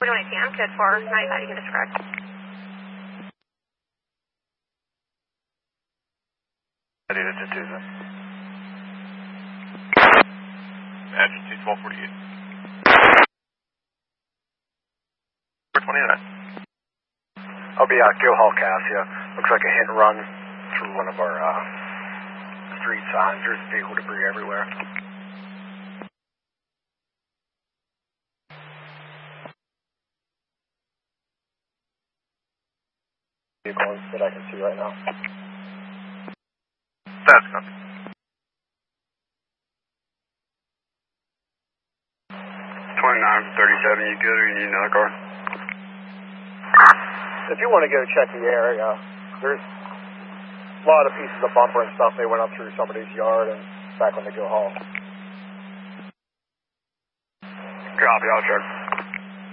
We're doing ATM, good for 95, you can disregard. I did it to Tuesday. Action 1248. 429. I'll be out, Go Hall Cassia. Looks like a hit and run through one of our street signs. There's vehicle debris everywhere. Vehicles that I can see right now. That's copy. 2937, you good or you need another car? If you want to go check the area, there's a lot of pieces of bumper and stuff. They went up through somebody's yard and back on the Go Hall. Copy, I'll check.